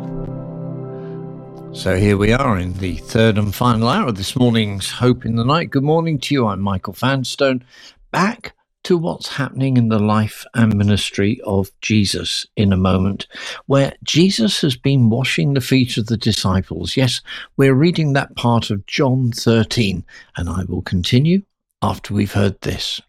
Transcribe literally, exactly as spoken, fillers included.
So here we are in the third and final hour of this morning's Hope in the Night. Good morning to you. I'm Michael Vanstone. Back to what's happening in the life and ministry of Jesus in a moment, where Jesus has been washing the feet of the disciples. Yes, we're reading that part of John thirteen, and I will continue after we've heard this.